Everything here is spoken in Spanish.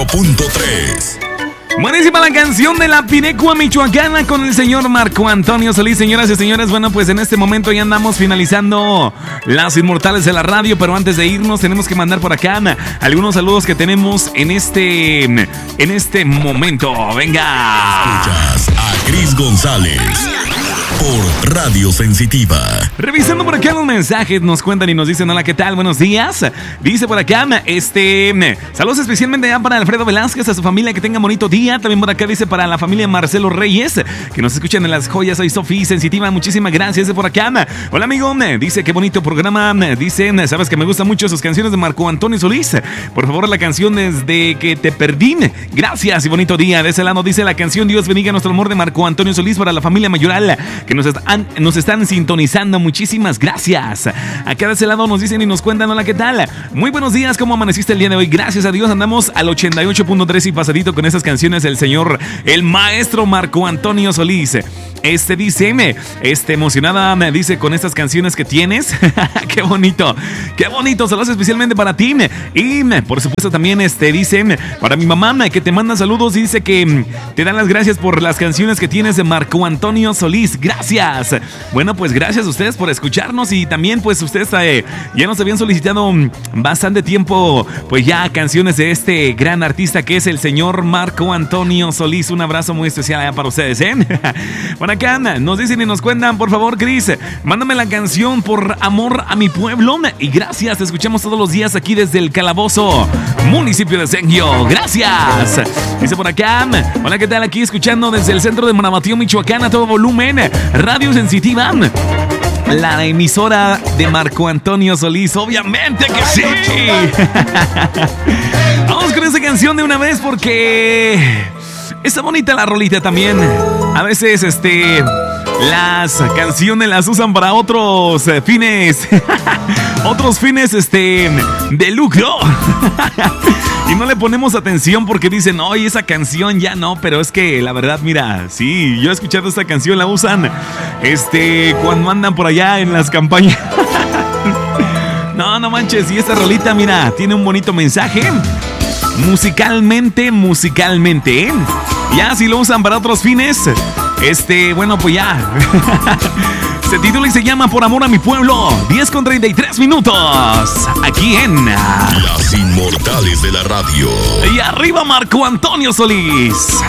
90.3. Buenísima la canción de la Pinecua Michoacana con el señor Marco Antonio Solís. Señoras y señores, bueno, pues en este momento ya andamos finalizando las inmortales de la radio, pero antes de irnos tenemos que mandar por acá algunos saludos que tenemos en este momento. Venga. Escuchas a Cris González por Radio Sensitiva. Revisando por acá los mensajes, nos cuentan y nos dicen: hola, ¿qué tal? Buenos días. Dice por acá, saludos especialmente ya para Alfredo Velázquez, a su familia, que tenga bonito día. También por acá dice para la familia Marcelo Reyes, que nos escuchan en Las Joyas. Soy Sofía Sensitiva, muchísimas gracias. Dice por acá, hola amigo, dice qué bonito programa. Dice, sabes que me gustan mucho sus canciones de Marco Antonio Solís. Por favor, la canción Desde que te perdí. Gracias y bonito día. De ese lado dice la canción Dios bendiga nuestro amor de Marco Antonio Solís para la familia Mayoral, que nos están sintonizando. Muchísimas gracias. Acá de ese lado nos dicen y nos cuentan: hola, ¿qué tal? Muy buenos días, ¿cómo amaneciste el día de hoy? Gracias a Dios, andamos al 88.3 y pasadito con esas canciones del señor, el maestro Marco Antonio Solís. Dice, emocionada, me dice, con estas canciones que tienes. Qué bonito, saludos especialmente para ti. Y por supuesto también dice para mi mamá, que te manda saludos y dice que te dan las gracias por las canciones que tienes de Marco Antonio Solís. Gracias. Bueno, pues gracias a ustedes por escucharnos, y también pues ustedes ya nos habían solicitado bastante tiempo pues ya canciones de este gran artista que es el señor Marco Antonio Solís. Un abrazo muy especial allá para ustedes, Por acá nos dicen y nos cuentan: por favor, Cris, mándame la canción Por Amor a mi Pueblo. Y gracias, te escuchamos todos los días aquí desde el Calabozo, municipio de Senio. Gracias. Dice por acá: hola, ¿qué tal? Aquí escuchando desde el centro de Manabatío, Michoacán, a todo volumen, Radio Sensitiva, la emisora de Marco Antonio Solís. Obviamente que sí. Vamos con esa canción de una vez porque está bonita la rolita también. A veces las canciones las usan para otros fines. Otros fines de lucro. Y no le ponemos atención porque dicen: oye, esa canción ya no. Pero es que la verdad, mira, sí, yo he escuchado esta canción, la usan cuando andan por allá en las campañas. No manches, y esta rolita, mira, tiene un bonito mensaje. Musicalmente, Ya si lo usan para otros fines, bueno, pues ya. Se titula y se llama Por Amor a mi Pueblo. 10:33. Aquí en Las Inmortales de la Radio. Y arriba Marco Antonio Solís.